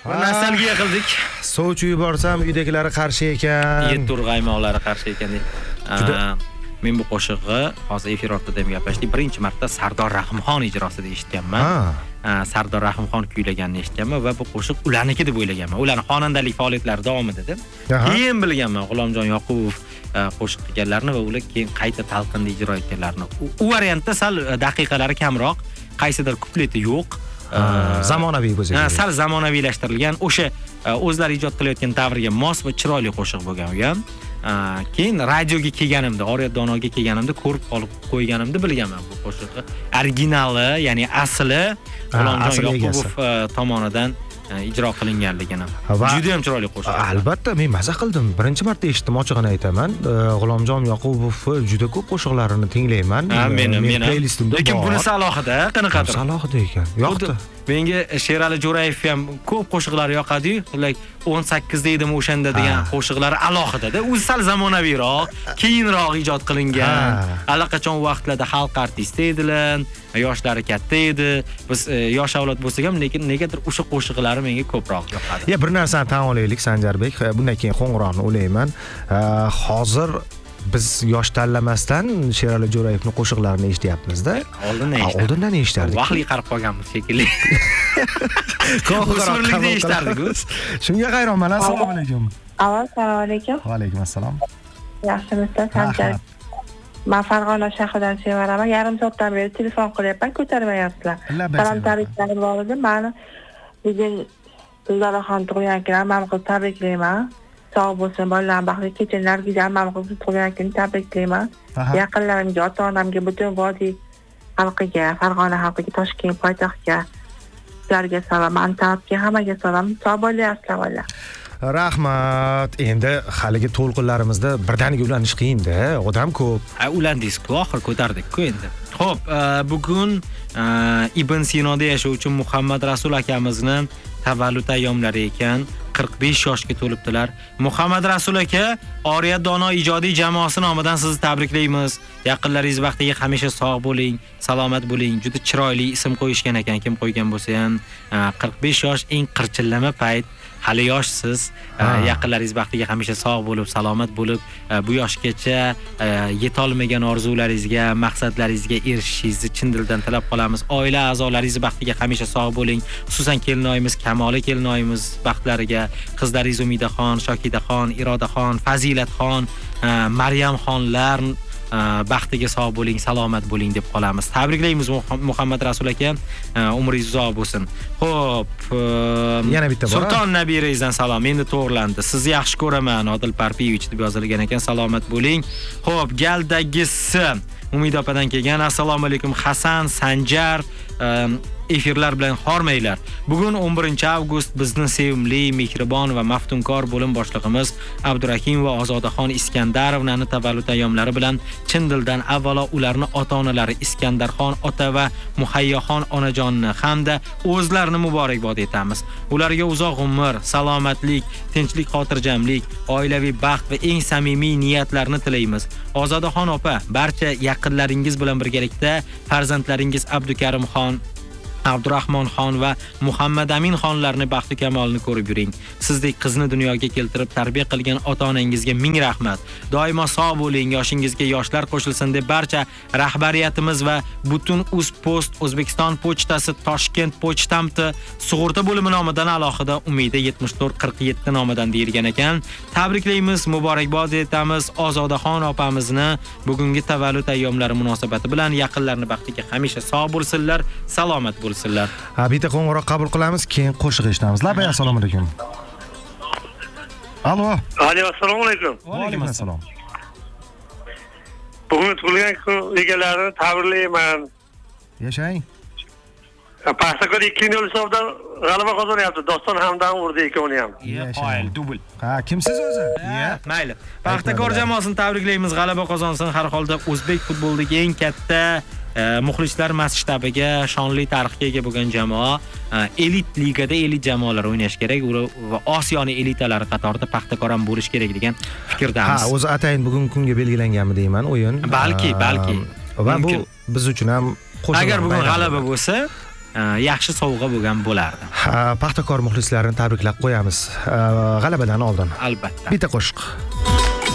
Nostalgiya qildik. Sovchi yuborsam uydagilari qarshi ekan. Yeturg'aymoqlari qarshi ekan deb. Men bu qo'shiqni hozir efir ortida ham gaplashdik. Birinchi marta Sardor Rahimxon ijrosida eshitganman. Sardor Rahimxon kuylaganini eshitganman va bu qo'shiq ularniki deb o'ylaganman. Ularning xonandalik faoliyatlari davomida. Keyin bilganman G'ulomjon Yoqubov qo'shiq qilganlarini va ular keyin qayta talqinda ijro etganlarini. U variantda sal daqiqalari kamroq, qaysidir kupleti yo'q. Zamonaviy bo'lsa kerak. Sal zamonaviylashtirilgan, o'sha o'zlari ijod qilayotgan davrga mos va chiroyli qo'shiq bo'lgan u ham. Keyin radioga kelganimda, Oriyat Donoga kelganimda ko'rib qolib qo'yganimda bilganman bu qo'shiqni. Originali, ya'ni asli G'ulomjon Yoqubov tomonidan ijro qilinganligini. Juda ham chiroyli qo'shiq. Albatta, men maza qildim. Birinchi marta eshitdim, ochig'ini aytaman. G'ulomjon Yoqubov juda ko'p qo'shiqlarini tinglayman. Men playlistimda. Lekin bunisi alohida, qanaqadir. Alohida ekan. Yoqdi. Menga Sherali Jo'rayev ham ko'p qo'shiqlari yoqadi-yu. 18 da edim o'shanda degan qo'shiqlari alohida-da. U sal zamonaviyroq, keyinroq ijod qilingan. Allaqachon vaqtlarda xalq artisti edilar, yoshlari katta edi. Biz yosh avlod bo'lsak ham, lekin negadir o'sha qo'shiqlari menga ko'proq yoqadi. Bir narsani tan olaylik Sanjarbek, bundan keyin qo'ng'iroqni o'layman. Hozir biz yosh tanlamasdan Sherali Jo'rayevning qo'shiqlarini eshityapmiz-da. Oldindan eshitardik. Vaqtli qarib qolganmiz shekilli. Qo'ng'iroqda eshitardik-ku. Shunga hayronman. Assalomu alaykum. Assalomu alaykum. Va alaykum assalom. Yaxshimisiz, Sanjar? Men Farg'ona shahridan sevaraman. Yarim soatdan beri telefon qilyapman, ko'tarmayapsizlar. Salom tabriklarim bor edi. Meni bugun Gulzaraxon tug'ilgan kunini men tabriklayman. Sog' bo'lsin, bolalar baxtli kechinlar go'zal, men tug'ilgan kunini tabriklayman. Yaqinlarimga, ota-onamga, butun vodiy xalqiga, Farg'ona xalqiga, Toshkent poytaxtga, sizlarga salom, Antarga, hammaga salom. Sog' bo'lasizlar, bolalar. Rahmat. Endi haligi to'lqinlarimizda birdaniga ulanish qiyin-da, odam ko'p. Ulandingiz-ku, oxir ko'tardik-ku endi. Xo'p, bugun Ibn Sinoda yashovchi Muhammad Rasul akamizni tavallud ayyomlari ekan. 45 yoshga to'libdilar. Muhammad Rasul aka, Oriyat Dono ijodiy jamoasi nomidan sizni tabriklaymiz. Yaqinlaringiz vaqtiga hamisha sog' bo'ling, salomat bo'ling. Juda chiroyli ism qo'yishgan ekan, kim qo'ygan bo'lsa ham. 45 yosh eng qirchillama payt. Hali yoshsiz, yaqinlaringiz baxtiga hamisha sog' bo'lib, salomat bo'lib, bu yoshgacha yetolmagan orzularingizga, maqsadlaringizga erishishingizni chin dildan tilab qolamiz. Oila a'zolaringiz baxtiga hamisha sog' bo'ling. Xususan kelinoyimiz, Kamoli kelinoyimiz baxtlariga, qizlaringiz Umidaxon, Shokidaxon, Irodaxon, Fazilatxon, Maryamxonlar baxtiga sog' bo'ling, salomat bo'ling deb qolamiz. Tabriklaymiz Muhammad Rasul aka. Umringiz uzoq bo'lsin. Xo'p, yana bitta bor. Sulton Nabiringizdan salom. Endi to'g'rilandi. Sizni yaxshi ko'raman, Odil Parpiyevich deb yozilgan ekan. Salomat bo'ling. Xo'p, galdagisi Umid opadan kelgan. Assalomu alaykum Hasan, Sanjar, efirlar bilan hormanglar. Bugun 11-avgust bizni sevimli, mehribon va maftunkor bo'lim boshlig'imiz Abdurahim va Ozodaxon Iskandarovnaning tavallud ayyomlari bilan chin dildan avvalo ularni ota-onalari Iskandarxon ota va Muhayyoxon onajonni hamda o'zlarini muborakbod etamiz. Ularga uzoq umr, salomatlik, tinchlik, xotirjamlik, oilaviy baxt va eng samimiy niyatlarni tilaymiz. Ozodaxon opa, barcha yaqinlaringiz bilan birgalikda farzandlaringiz Abdukarimxon, Abdurahmonxon va Muhammad Amin xonlarning baxti kamolini ko'rib yuring. Sizdek qizni dunyoga keltirib tarbiya qilgan ota-onangizga ming rahmat. Doimo sog' bo'ling, yoshingizga yoshlar qo'shilsin deb barcha rahbariyatimiz va butun Uzpost O'zbekiston pochtasi Toshkent pochtamti sug'urta bo'limi nomidan alohida Umida 7447 nomidan deyilgan ekan. Tabriklaymiz, muborakbod etamiz Ozodaxon opamizni bugungi tavallud ayyomlari munosabati bilan yaqinlarini baxtiga hamisha sog' bo'lsinlar, salomat bo'lsinlar. Bitta qo'ng'iroq qabul qilamiz, keyin qo'shiq eshitamiz. Labay, assalomu alaykum. Allo. Assalomu alaykum. Va alaykum assalom. Bugun tug'ilgan kun egalarini tabriklayman. Yashang. Paxtakor 2-0 hisobda g'alaba qozonyapti. Doston Hamdan urdi ikkovini ham. Qoyil dubl. Kimsiz o'zi? Mayli. Paxtakor jamoasini tabriklaymiz, g'alaba qozonsin. Har holda o'zbek futbolidagi eng katta muxlislar masshtabiga, shonli tarixga ega bo'lgan jamoa, elit ligada elit jamoalar o'ynash kerak va Osiyoning elitalari qatorida Paxtakor ham bo'lish kerak degan fikrdamiz. O'zi atayin bugungi kunga belgilanganmi deyman o'yin. Balki. Va bu biz uchun ham agar bugun g'alaba bo'lsa, yaxshi sovg'a bo'lgan bo'lardi. Paxtakor muxlislarini tabriklab qo'yamiz. G'alabadan oldin. Albatta. Bitta qo'shiq.